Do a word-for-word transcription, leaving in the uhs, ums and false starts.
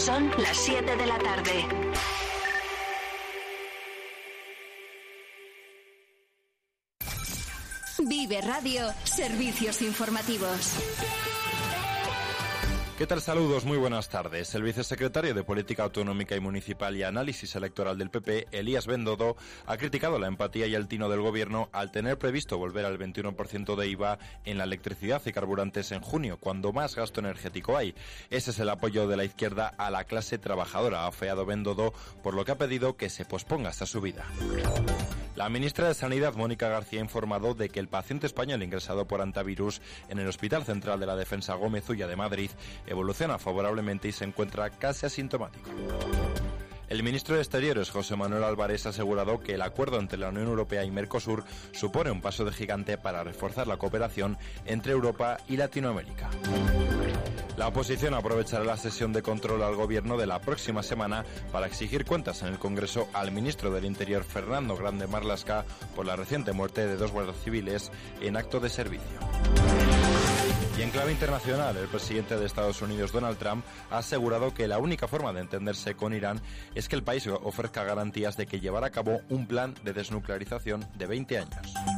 Son las siete de la tarde. Vive Radio, servicios informativos. ¿Qué tal? Saludos, muy buenas tardes. El vicesecretario de Política Autonómica y Municipal y Análisis Electoral del P P, Elías Bendodo, ha criticado la empatía y el tino del Gobierno al tener previsto volver al veintiuno por ciento de I V A en la electricidad y carburantes en junio, cuando más gasto energético hay. Ese es el apoyo de la izquierda a la clase trabajadora, ha afeado Bendodo, por lo que ha pedido que se posponga esta subida. La ministra de Sanidad, Mónica García, ha informado de que el paciente español ingresado por antivirus en el Hospital Central de la Defensa Gómez Ulla de Madrid evoluciona favorablemente y se encuentra casi asintomático. El ministro de Exteriores, José Manuel Álvarez, ha asegurado que el acuerdo entre la Unión Europea y Mercosur supone un paso de gigante para reforzar la cooperación entre Europa y Latinoamérica. La oposición aprovechará la sesión de control al gobierno de la próxima semana para exigir cuentas en el Congreso al ministro del Interior, Fernando Grande Marlaska, por la reciente muerte de dos guardias civiles en acto de servicio. Y en clave internacional, el presidente de Estados Unidos, Donald Trump, ha asegurado que la única forma de entenderse con Irán es que el país ofrezca garantías de que llevará a cabo un plan de desnuclearización de veinte años.